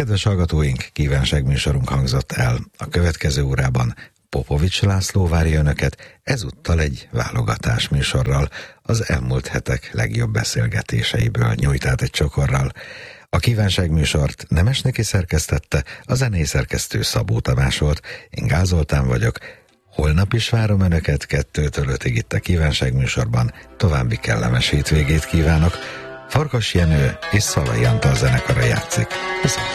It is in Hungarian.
Kedves hallgatóink, kívánságműsorunk hangzott el. A következő órában Popovics László várja önöket, ezúttal egy válogatás műsorral, az elmúlt hetek legjobb beszélgetéseiből nyújt át egy csokorral. A kívánságműsort Nemesnéki szerkesztette, a zenei szerkesztő Szabó Tamás volt, én Gál Zoltán vagyok. Holnap is várom önöket 2-től 5-ig itt a kívánságműsorban, további kellemes hétvégét kívánok. Farkas Jenő és Szalai Antal zenekara játszik.